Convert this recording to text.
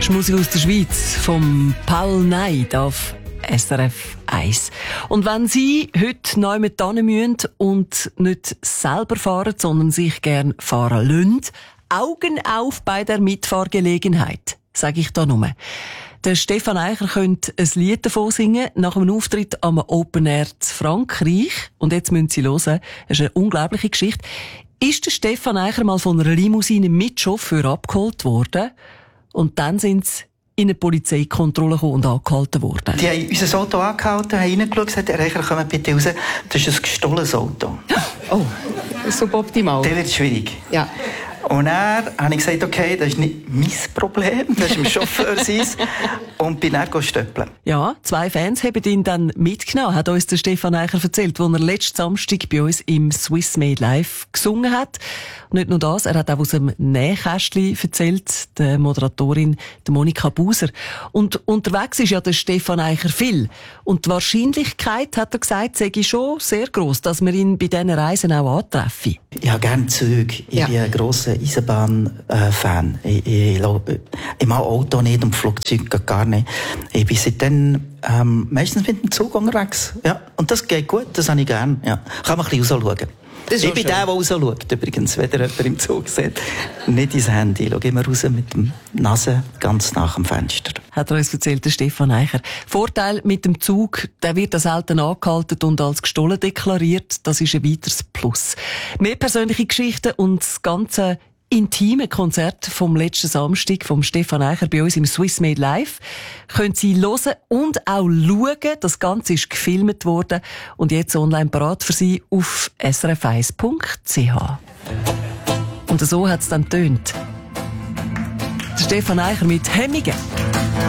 ist Musik aus der Schweiz vom Paul Neid auf SRF 1. Und wenn Sie heute neu mit müssen und nicht selber fahren, sondern sich gern fahren lassen, Augen auf bei der Mitfahrgelegenheit, sage ich da nur. Der Stefan Eicher könnte ein Lied davon singen, nach einem Auftritt am Open Air in Frankreich. Und jetzt müssen Sie hören, das ist eine unglaubliche Geschichte. Ist der Stefan Eicher mal von einer Limousine mit Chauffeur abgeholt worden? Und dann sind sie in eine Polizeikontrolle gekommen und angehalten worden. Die haben unser Auto angehalten, haben reingeschaut und gesagt, Herr Eicher, kommt bitte raus. Das ist ein gestohlenes Auto. Oh, das ist suboptimal. Das wird schwierig. Ja. Und dann habe ich gesagt, okay, das ist nicht mein Problem, das ist dem Chauffeur sein. Und bin dann stöppeln. Ja, 2 Fans haben ihn dann mitgenommen, hat uns der Stefan Eicher erzählt, als er letzten Samstag bei uns im Swiss Made Live gesungen hat. Und nicht nur das, er hat auch aus einem Nähkästchen erzählt, der Moderatorin, der Monika Buser. Und unterwegs ist ja der Stefan Eicher viel. Und die Wahrscheinlichkeit, hat er gesagt, sei schon sehr gross, dass wir ihn bei diesen Reisen auch antreffen. Ich habe gerne Züge. Ich bin ein grosser Eisenbahn-Fan. Ich mag Auto nicht und Flugzeug gar nicht. Ich bin seitdem meistens mit dem Zug unterwegs. Ja. Und das geht gut, das habe ich gerne. Ja. Kann man ein bisschen rausschauen. Ich bin der rausschaut, übrigens, wenn ihr jemand im Zug sieht. Nicht ins Handy. Ich schaue immer raus mit der Nase ganz nach dem Fenster. Hat er uns erzählt, der Stefan Eicher. Vorteil mit dem Zug, der wird selten angehalten und als gestohlen deklariert. Das ist ein weiteres Plus. Mehr persönliche Geschichten und das ganze intime Konzert vom letzten Samstag vom Stefan Eicher bei uns im Swiss Made Live können Sie hören und auch schauen. Das Ganze ist gefilmt worden und jetzt online parat für Sie auf srf1.ch. Und so hat es dann getönt. Der Stefan Eicher mit Hemmungen.